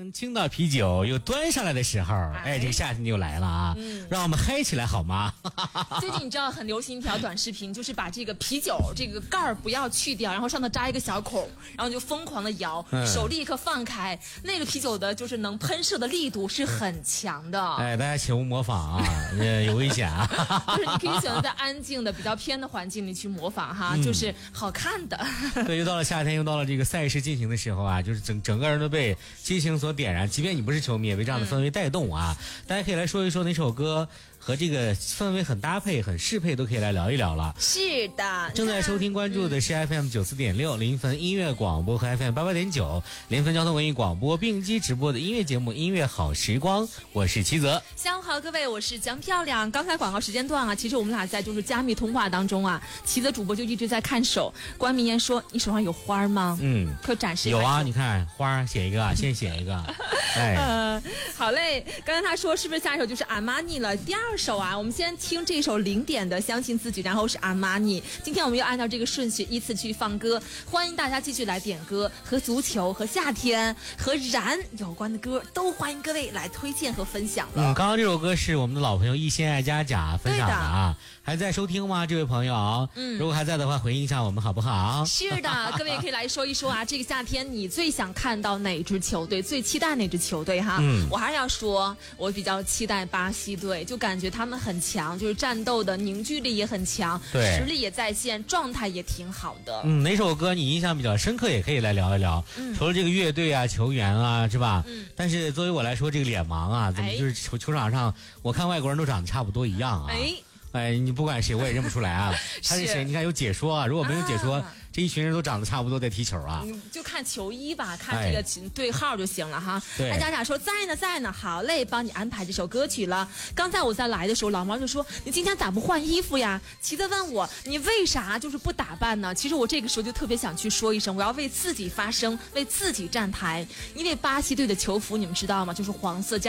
当青岛啤酒又端上来的时候，这个夏天就来了啊！让我们嗨起来好吗？ 最近你知道很流行一条短视频，就是把这个啤酒这个盖儿不要去掉，然后上头扎一个小孔，然后就疯狂的摇，手立刻放开，那个啤酒的就是能喷射的力度是很强的。 大家切勿模仿啊，有危险啊！ 就是你可以选择在安静的、比较偏的环境里去模仿哈，就是好看的。 对，又到了夏天，又到了这个赛事进行的时候啊，就是整个人都被激情所点燃，即便你不是球迷，也被这样的氛围带动啊。大家可以来说一说哪首歌和这个氛围很搭配、很适配，都可以来聊一聊了。 是的， 正在收听关注的是 FM 94.6临汾音乐广播和 FM 88.9临汾交通文艺广播并机直播的音乐节目《音乐好时光》，我是齐泽。 下午好，各位，我是江漂亮。刚才广告时间段啊，其实我们俩在就是加密通话当中啊，齐泽主播就一直在看手。关明言说：“你手上有花吗？”可展示一下。 有啊，你看花写一个，先写一个。 好嘞。刚才他说是不是下一首就是阿玛尼了？第二首啊，我们先听这首零点的《相信自己》，然后是阿玛尼。今天我们又按照这个顺序依次去放歌，欢迎大家继续来点歌，和足球、和夏天、和燃有关的歌，都欢迎各位来推荐和分享了。 刚刚这首歌是我们的老朋友一心爱佳佳分享的啊，还在收听吗？这位朋友，如果还在的话，回应一下我们好不好？ 是的，各位可以来说一说啊，这个夏天你最想看到哪支球队？最期待哪支球队哈？我还是要说，我比较期待巴西队，就感觉他们很强，就是战斗的凝聚力也很强，实力也在线，状态也挺好的。 哪首歌你印象比较深刻，也可以来聊一聊。除了这个乐队啊、球员啊，是吧？但是作为我来说，这个脸盲啊，怎么就是球场上，我看外国人都长得差不多一样啊。你不管谁我也认不出来啊。他是谁？你看有解说啊，如果没有解说，这一群人都长得差不多在踢球啊。 你就看球衣吧，看这个对号就行了哈。大家说在呢，好嘞，帮你安排这首歌曲了。刚才我在来的时候，老毛就说你今天咋不换衣服呀？齐子问我你为啥就是不打扮呢？其实我这个时候就特别想去说一声，我要为自己发声，为自己站台。因为巴西队的球服你们知道吗？就是黄色加